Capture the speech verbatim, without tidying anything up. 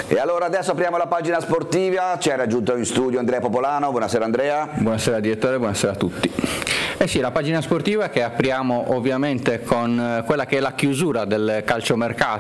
E allora adesso apriamo la pagina sportiva, ci è raggiunto in studio Andrea Popolano. Buonasera Andrea. Buonasera direttore, buonasera a tutti. Eh sì, la pagina sportiva che apriamo ovviamente con quella che è la chiusura del calciomercato